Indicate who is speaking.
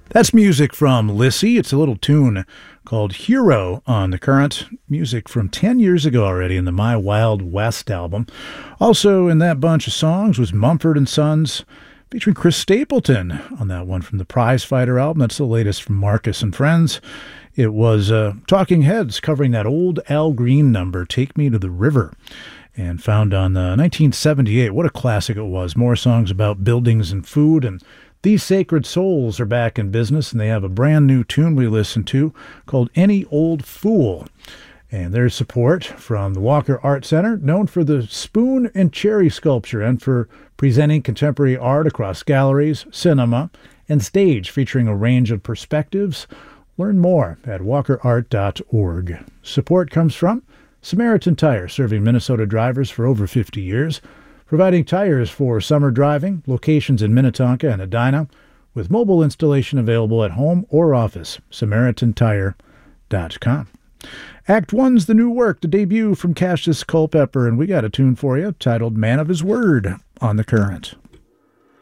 Speaker 1: That's music from Lissy. It's a little tune called Hero on the Current. Music from 10 years ago already in the My Wild West album. Also in that bunch of songs was Mumford & Sons featuring Chris Stapleton on that one from the Prize Fighter album. That's the latest from Marcus and Friends. It was Talking Heads covering that old Al Green number, Take Me to the River, and found on 1978. What a classic it was. More songs about buildings and food, and These Sacred Souls are back in business, and they have a brand new tune we listened to called Any Old Fool. And there's support from the Walker Art Center, known for the spoon and cherry sculpture and for presenting contemporary art across galleries, cinema, and stage, featuring a range of perspectives. Learn more at walkerart.org. Support comes from Samaritan Tire, serving Minnesota drivers for over 50 years, providing tires for summer driving, locations in Minnetonka and Edina, with mobile installation available at home or office. SamaritanTire.com. Act One's the new work, the debut from Cassius Culpepper, and we got a tune for you titled Man of His Word on the Current.